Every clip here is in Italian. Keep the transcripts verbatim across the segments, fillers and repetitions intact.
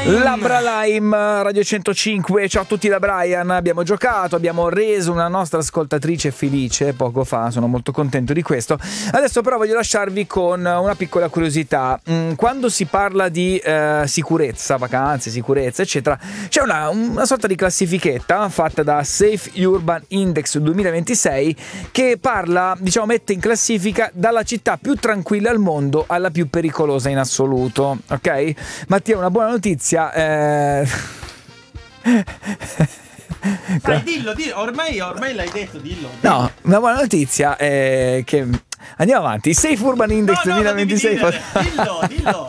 Labra Lime, Radio centocinque. Ciao a tutti da Brian. Abbiamo giocato, abbiamo reso una nostra ascoltatrice felice poco fa, sono molto contento di questo. Adesso però voglio lasciarvi con una piccola curiosità. Quando si parla di eh, sicurezza, vacanze, sicurezza eccetera, c'è una, una sorta di classifichetta fatta da Safe Urban Index duemilaventisei che parla, diciamo, mette in classifica dalla città più tranquilla al mondo alla più pericolosa in assoluto. Ok? Mattia, una buona notizia. Eh... Dai, dillo, dillo, ormai, ormai l'hai detto, dillo, dillo. No, una buona notizia è che andiamo avanti. Safe Urban Index no, no, duemilaventisei. Dire, dillo, dillo.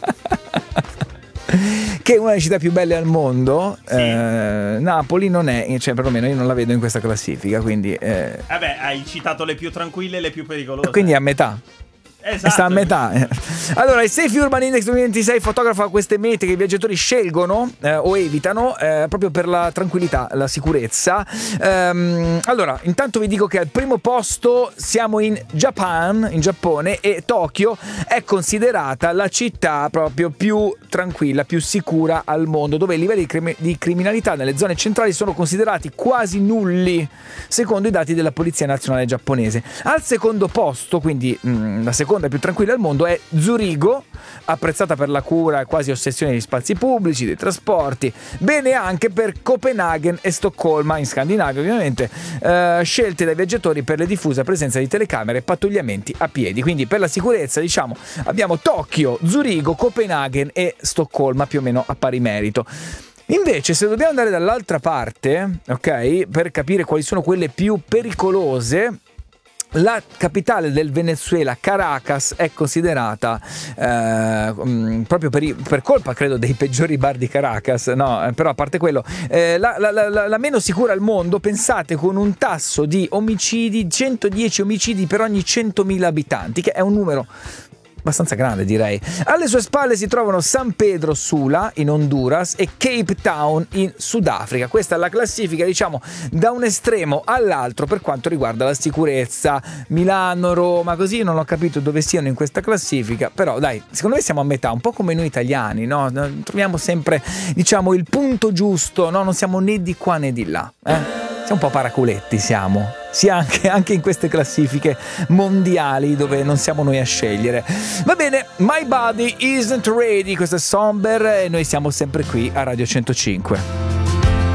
Che è una delle città più belle al mondo. Sì. eh, Napoli non è, cioè perlomeno io non la vedo in questa classifica, quindi eh... vabbè, hai citato le più tranquille e le più pericolose. quindi è a metà. Esatto. Sta a metà. Allora, il Safe Urban Index duemilaventisei fotografa queste mete che i viaggiatori scelgono eh, o evitano eh, proprio per la tranquillità, la sicurezza. Ehm, allora, intanto vi dico che al primo posto siamo in Japan, in Giappone, e Tokyo è considerata la città proprio più tranquilla, più sicura al mondo, dove i livelli di, crim- di criminalità nelle zone centrali sono considerati quasi nulli, secondo i dati della Polizia Nazionale giapponese. Al secondo posto, quindi mh, la seconda più tranquilla al mondo, è Zurigo, apprezzata per la cura e quasi ossessione degli spazi pubblici, dei trasporti. Bene anche per Copenaghen e Stoccolma, in Scandinavia ovviamente, eh, scelte dai viaggiatori per la diffusa presenza di telecamere e pattugliamenti a piedi. Quindi per la sicurezza, diciamo, abbiamo Tokyo, Zurigo, Copenaghen e Stoccolma più o meno a pari merito. Invece, se dobbiamo andare dall'altra parte, ok, per capire quali sono quelle più pericolose, la capitale del Venezuela, Caracas, è considerata eh, proprio per, i, per colpa, credo, dei peggiori bar di Caracas, no, però a parte quello, eh, la, la, la, la meno sicura al mondo, pensate, con un tasso di omicidi, centodieci omicidi per ogni centomila abitanti, che è un numero abbastanza grande, direi. Alle sue spalle si trovano San Pedro Sula in Honduras e Cape Town in Sudafrica. Questa è la classifica, diciamo, da un estremo all'altro per quanto riguarda la sicurezza. Milano, Roma, così non ho capito dove siano in questa classifica, però dai, secondo me siamo a metà, un po' come noi italiani, no? Troviamo sempre, diciamo, il punto giusto, no? Non siamo né di qua né di là, eh? Siamo un po' paraculetti, siamo. Sì, anche, anche in queste classifiche mondiali dove non siamo noi a scegliere. Va bene, My Body Isn't Ready, questo è Somber e noi siamo sempre qui a Radio centocinque.